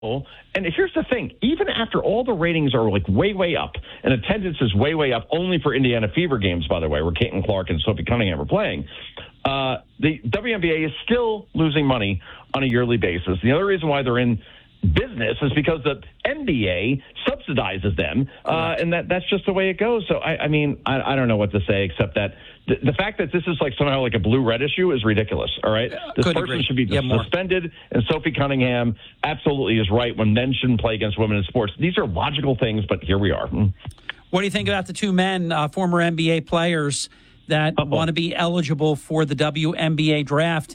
And here's the thing, even after all the ratings are like way up, and attendance is way up, only for Indiana Fever games, by the way, where Caitlin Clark and Sophie Cunningham are playing, the WNBA is still losing money on a yearly basis. The other reason why they're in business is because the NBA subsidizes them, and that's just the way it goes. So, I mean, I don't know what to say except that the fact that this is like somehow like a blue-red issue is ridiculous, all right? This person should be suspended, and Sophie Cunningham absolutely is right when men shouldn't play against women in sports. These are logical things, but here we are. What do you think about the two men, former NBA players, that want to be eligible for the WNBA draft?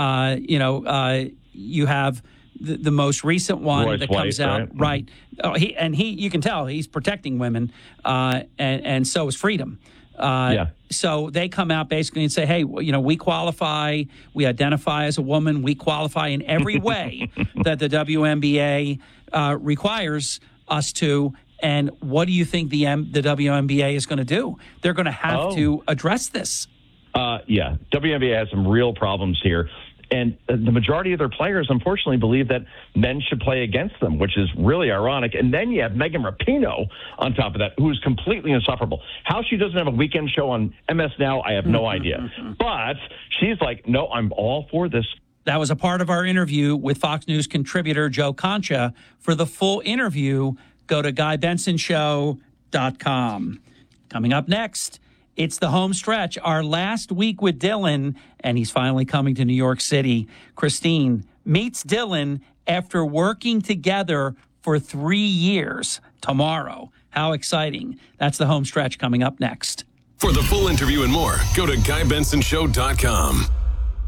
You have the most recent one Royce that White, comes out, right? You can tell he's protecting women, and so is Freedom. So they come out basically and say, hey, we qualify, we identify as a woman, we qualify in every way that the WNBA requires us to. And what do you think the WNBA is going to do? They're going to have to address this. WNBA has some real problems here. And the majority of their players, unfortunately, believe that men should play against them, which is really ironic. And then you have Megan Rapinoe on top of that, who is completely insufferable. How she doesn't have a weekend show on MS Now, I have no idea. But she's like, no, I'm all for this. That was a part of our interview with Fox News contributor Joe Concha. For the full interview, go to GuyBensonShow.com. Coming up next, it's the home stretch, our last week with Dylan, and he's finally coming to New York City. Christine meets Dylan after working together for 3 years tomorrow. How exciting. That's the home stretch coming up next. For the full interview and more, go to GuyBensonShow.com.